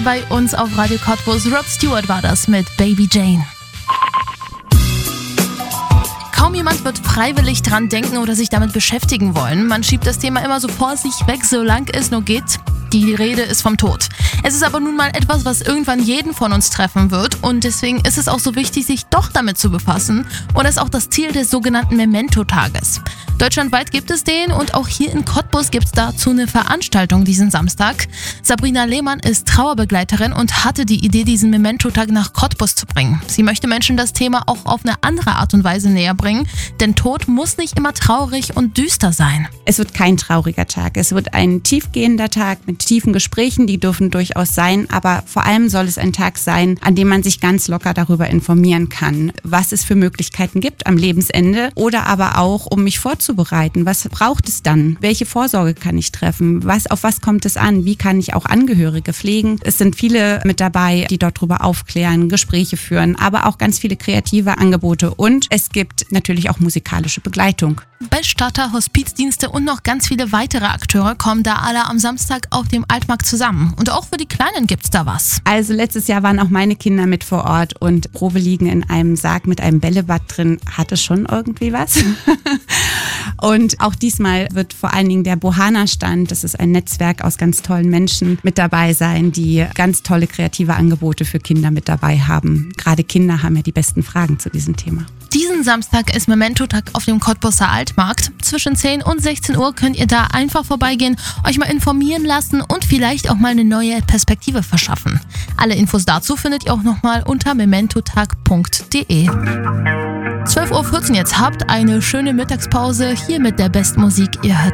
Bei uns auf Radio Cottbus, Rod Stewart war das mit Baby Jane. Kaum jemand wird freiwillig dran denken oder sich damit beschäftigen wollen. Man schiebt das Thema immer so vor sich weg, solange es nur geht. Die Rede ist vom Tod. Es ist aber nun mal etwas, was irgendwann jeden von uns treffen wird und deswegen ist es auch so wichtig, sich doch damit zu befassen und das ist auch das Ziel des sogenannten Memento-Tages. Deutschlandweit gibt es den und auch hier in Cottbus gibt es dazu eine Veranstaltung diesen Samstag. Sabrina Lehmann ist Trauerbegleiterin und hatte die Idee, diesen Memento-Tag nach Cottbus zu bringen. Sie möchte Menschen das Thema auch auf eine andere Art und Weise näher bringen, denn Tod muss nicht immer traurig und düster sein. Es wird kein trauriger Tag, es wird ein tiefgehender Tag mit tiefen Gesprächen, die dürfen durchaus sein, aber vor allem soll es ein Tag sein, an dem man sich ganz locker darüber informieren kann, was es für Möglichkeiten gibt am Lebensende oder aber auch, um mich vorzubereiten. Was braucht es dann? Welche Vorsorge kann ich treffen? Auf was kommt es an? Wie kann ich auch Angehörige pflegen? Es sind viele mit dabei, die dort drüber aufklären, Gespräche führen, aber auch ganz viele kreative Angebote und es gibt natürlich auch musikalische Begleitung. Bestatter, Hospizdienste und noch ganz viele weitere Akteure kommen da alle am Samstag auf dem Altmarkt zusammen. Und auch für die Kleinen gibt's da was. Also letztes Jahr waren auch meine Kinder mit vor Ort und Probe liegen in einem Sarg mit einem Bällebad drin, hatte schon irgendwie was. Und auch diesmal wird vor allen Dingen der Bohana-Stand, das ist ein Netzwerk aus ganz tollen Menschen, mit dabei sein, die ganz tolle kreative Angebote für Kinder mit dabei haben. Gerade Kinder haben ja die besten Fragen zu diesem Thema. Diesen Samstag ist Memento-Tag auf dem Cottbuser Altmarkt. Zwischen 10 und 16 Uhr könnt ihr da einfach vorbeigehen, euch mal informieren lassen und vielleicht auch mal eine neue Perspektive verschaffen. Alle Infos dazu findet ihr auch nochmal unter mementotag.de. 12.14 Uhr jetzt, habt eine schöne Mittagspause hier mit der besten Musik. Ihr hört